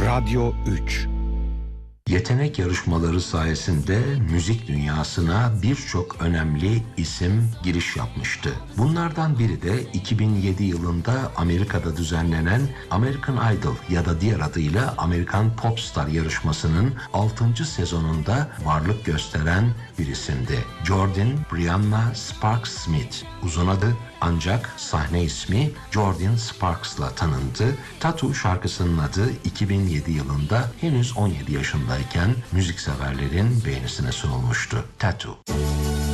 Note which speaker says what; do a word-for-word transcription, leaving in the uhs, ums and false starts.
Speaker 1: Radyo üç.
Speaker 2: Yetenek yarışmaları sayesinde müzik dünyasına birçok önemli isim giriş yapmıştı. Bunlardan biri de iki bin yedi yılında Amerika'da düzenlenen American Idol ya da diğer adıyla Amerikan Popstar yarışmasının altıncı sezonunda varlık gösteren bir isimdi. Jordan Brianna Sparks Smith, uzun adı, ancak sahne ismi Jordan Sparks'la tanındı. Tattoo şarkısının adı iki bin yedi yılında henüz on yedi yaşındayken müzikseverlerin beğenisine sunulmuştu. Tattoo.